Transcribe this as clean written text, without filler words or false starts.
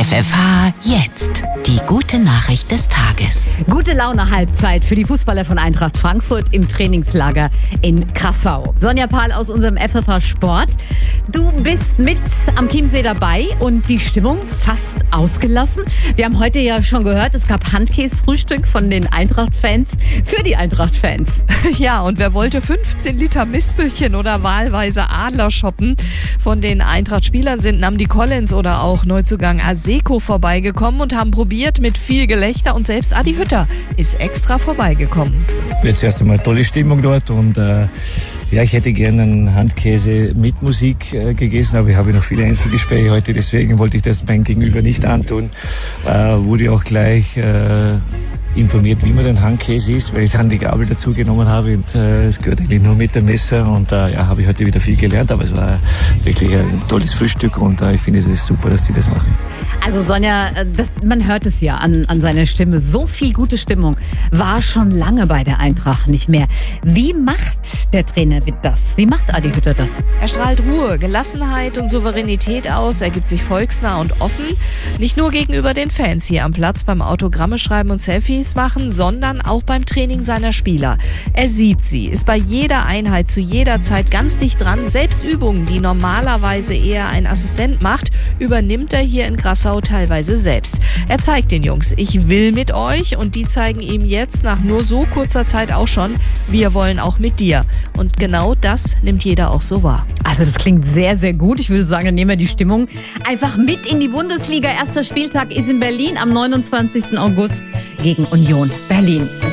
FFH jetzt. Die gute Nachricht des Tages. Gute Laune Halbzeit für die Fußballer von Eintracht Frankfurt im Trainingslager in Krassau. Sonja Pahl aus unserem FFH Sport. Du bist mit am Chiemsee dabei und die Stimmung fast ausgelassen. Wir haben heute ja schon gehört, es gab Handkäsefrühstück von den Eintracht-Fans für die Eintracht-Fans. Ja, und wer wollte 15 Liter Mispelchen oder wahlweise Adler shoppen? Von den Eintracht-Spielern sind Namdi Collins oder auch Neuzugang Aseko vorbeigekommen und haben probiert mit viel Gelächter, und selbst Adi Hütter ist extra vorbeigekommen. Jetzt erst einmal tolle Stimmung dort und ja, ich hätte gerne einen Handkäse mit Musik gegessen, aber ich habe noch viele Einzelgespräche heute, deswegen wollte ich das meinem Gegenüber nicht antun. Wurde auch gleich informiert, wie man den Handkäse isst, weil ich dann die Gabel dazu genommen habe und es gehört eigentlich nur mit dem Messer und ja, habe ich heute wieder viel gelernt, aber es war wirklich ein tolles Frühstück und ich finde es ist super, dass die das machen. Also Sonja, man hört es ja an seiner Stimme, so viel gute Stimmung war schon lange bei der Eintracht nicht mehr. Wie macht der Trainer das? Wie macht Adi Hütter das? Er strahlt Ruhe, Gelassenheit und Souveränität aus, er gibt sich volksnah und offen, nicht nur gegenüber den Fans hier am Platz beim Autogramme schreiben und Selfies machen, sondern auch beim Training seiner Spieler. Er sieht sie, ist bei jeder Einheit zu jeder Zeit ganz dicht dran. Selbst Übungen, die normalerweise eher ein Assistent macht, übernimmt er hier in Krassau teilweise selbst. Er zeigt den Jungs, ich will mit euch, und die zeigen ihm jetzt nach nur so kurzer Zeit auch schon, wir wollen auch mit dir. Und genau das nimmt jeder auch so wahr. Also das klingt sehr, sehr gut. Ich würde sagen, dann nehmen wir die Stimmung einfach mit in die Bundesliga. Erster Spieltag ist in Berlin am 29. August gegen Union Berlin.